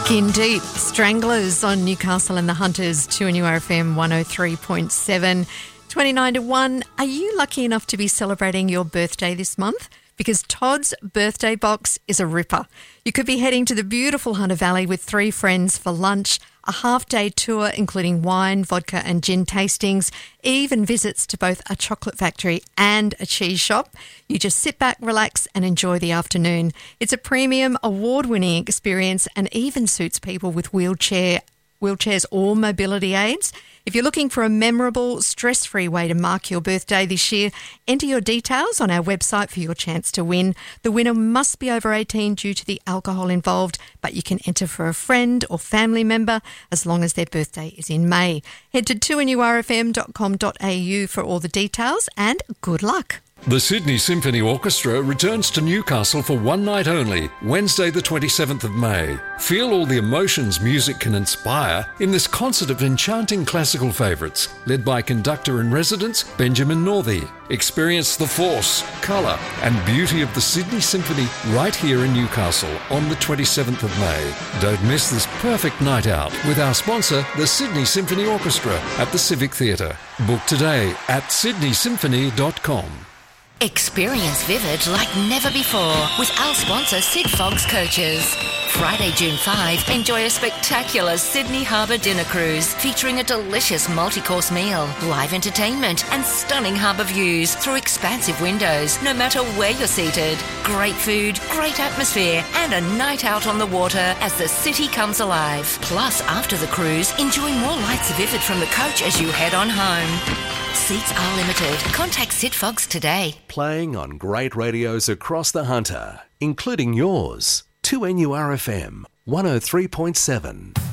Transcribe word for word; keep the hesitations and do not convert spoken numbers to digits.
Skin Deep, Stranglers on Newcastle and the Hunters, two N U R F M one oh three point seven. twenty-nine to one. Are you lucky enough to be celebrating your birthday this month? Because Todd's birthday box is a ripper. You could be heading to the beautiful Hunter Valley with three friends for lunch, a half-day tour including wine, vodka and gin tastings, even visits to both a chocolate factory and a cheese shop. You just sit back, relax and enjoy the afternoon. It's a premium, award-winning experience and even suits people with wheelchair wheelchairs or mobility aids. If you're looking for a memorable, stress-free way to mark your birthday this year, enter your details on our website for your chance to win. The winner must be over eighteen due to the alcohol involved, but you can enter for a friend or family member as long as their birthday is in May. Head to two n u r f m dot com dot a u for all the details and good luck. The Sydney Symphony Orchestra returns to Newcastle for one night only, Wednesday the twenty-seventh of May. Feel all the emotions music can inspire in this concert of enchanting classical favourites, led by conductor-in-residence Benjamin Northey. Experience the force, colour and beauty of the Sydney Symphony right here in Newcastle on the twenty-seventh of May. Don't miss this perfect night out with our sponsor, the Sydney Symphony Orchestra at the Civic Theatre. Book today at sydney symphony dot com. Experience Vivid like never before with our sponsor Sid Fogg's Coaches. Friday, June fifth, enjoy a spectacular Sydney Harbour dinner cruise featuring a delicious multi-course meal, live entertainment and stunning harbour views through expansive windows no matter where you're seated. Great food, great atmosphere and a night out on the water as the city comes alive. Plus, after the cruise, enjoy more lights of Vivid from the coach as you head on home. Seats are limited. Contact Sid Fogg's today. Playing on great radios across the Hunter, including yours. two N U R F M one oh three point seven.